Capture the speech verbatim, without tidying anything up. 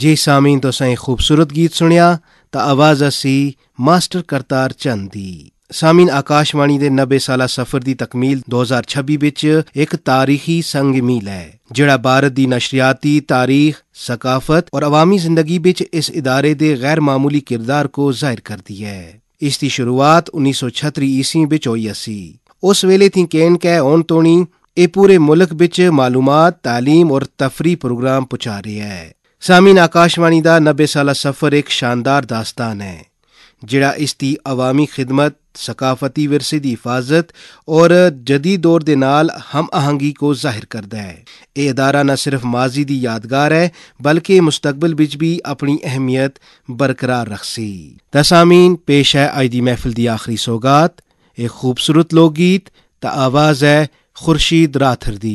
जी सामीन तो सही खूबसूरत गीत सुनिया तो आवाज़ असी मास्टर करतार चंद दी। सामीन आकाशवाणी दे नब्बे साला सफर दी तकमील दो हज़ार छब्बी विच एक तारीखी संग मील है जिहड़ा भारत दी नशरियाती तारीख, सकाफत और अवामी जिंदगी विच इस इदारे दे गैर मामूली किरदार को जाहिर करदी है। इसकी शुरुआत उन्नीस सौ छत्तरी ईस्वी विच होई असी। उस वेले थी केन कै होन तोणी ए पूरे मुल्क विच मालूमात, तालीम और तफरी प्रोग्राम पुचा रहा है। सामीन आकाशवाणी दा नब्बे साला सफर एक शानदार दास्तान है जिहड़ा इसकी अवामी खिदमत, सकाफती विरसे की हिफाजत और जदीद दौर दे नाल हम आहंगी को जाहिर करदा है। ये अदारा न सिर्फ माजी दी यादगार है बल्कि मुस्तकबिल विच भी अपनी अहमियत बरकरार रखसी। तसामीन पेश है अज दी महफिल दी आखिरी सौगात, एक खूबसूरत लोकगीत ता आवाज़ है खुर्शीद राथर दी।